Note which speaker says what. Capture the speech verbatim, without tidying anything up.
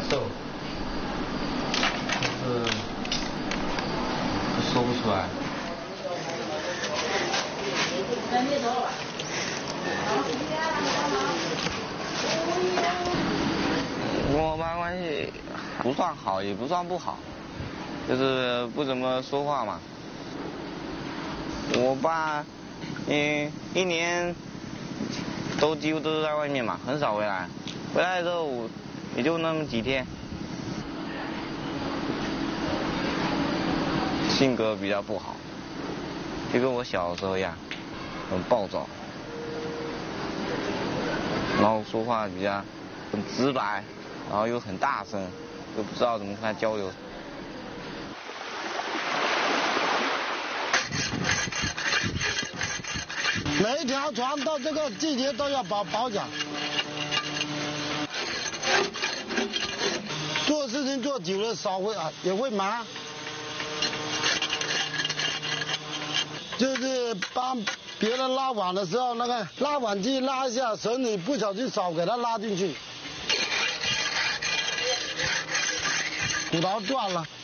Speaker 1: 瘦，就是说不出来。跟我爸关系不算好，也不算不好，就是不怎么说话嘛。我爸，嗯，一年都几乎都是在外面嘛，很少回来。回来的时候也就那么几天。性格比较不好，就跟我小时候一样，很暴躁，然后说话比较很直白，然后又很大声，又不知道怎么跟他交流。
Speaker 2: 每一条船到这个季节都要保保养，做事情做久了手会啊也会麻，就是帮别人拉网的时候，那个拉网机拉一下，绳你不小心手给它拉进去，骨头断了。